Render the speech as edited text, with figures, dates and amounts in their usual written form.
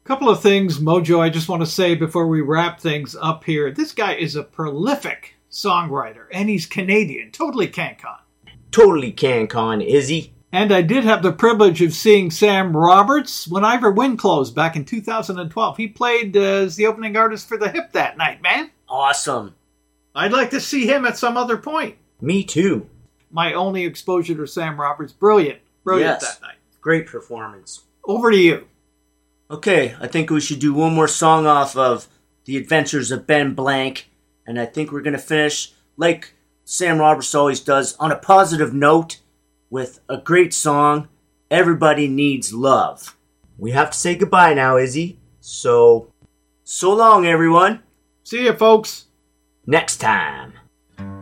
Couple of things, Mojo, I just want to say before we wrap things up here. This guy is a prolific songwriter, and he's Canadian. Totally CanCon. Totally CanCon, Izzy. And I did have the privilege of seeing Sam Roberts when Ivor Wynne closed back in 2012. He played as the opening artist for The Hip that night, man. Awesome. I'd like to see him at some other point. Me too. My only exposure to Sam Roberts. Brilliant. Brilliant Yes. that night. Great performance. Over to you. Okay, I think we should do one more song off of The Adventures of Ben Blank. And I think we're going to finish, like Sam Roberts always does, on a positive note with a great song, Everybody Needs Love. We have to say goodbye now, Izzy. So long, everyone. See you, folks. Next time.